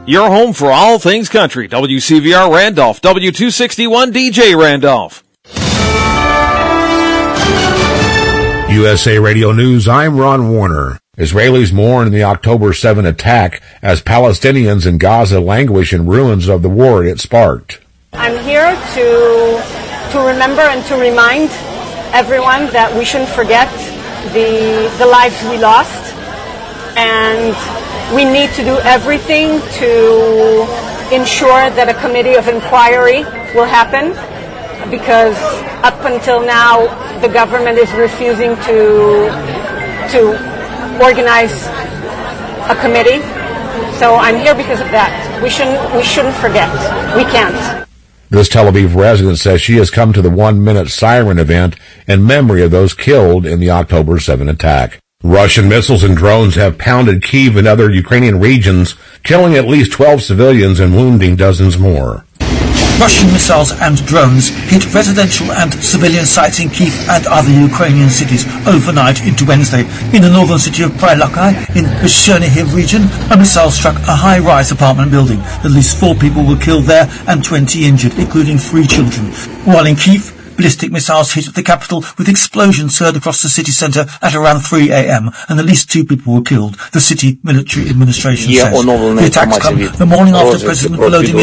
Your home for all things country. WCVR Randolph, W261 DJ Randolph. USA Radio News, I'm Ron Warner. Israelis mourn the October 7 attack as Palestinians in Gaza languish in ruins of the war it sparked. I'm here to remember and to remind everyone that we shouldn't forget the lives we lost, and we need to do everything to ensure that a committee of inquiry will happen, because up until now the government is refusing to organize a committee. So I'm here because of that. We shouldn't forget. We can't. This Tel Aviv resident says she has come to the 1-minute siren event in memory of those killed in the October 7 attack. Russian missiles and drones have pounded Kyiv and other Ukrainian regions, killing at least 12 civilians and wounding dozens more. Russian missiles and drones hit residential and civilian sites in Kyiv and other Ukrainian cities overnight into Wednesday. In the northern city of Prylakai, in the Chernihiv region, a missile struck a high-rise apartment building. At least 4 people were killed there and 20 injured, including 3 children. While in Kyiv, ballistic missiles hit the capital, with explosions heard across the city centre at around 3 a.m. and at least 2 people were killed, the city military administration says. The attacks come the morning after President Volodymyr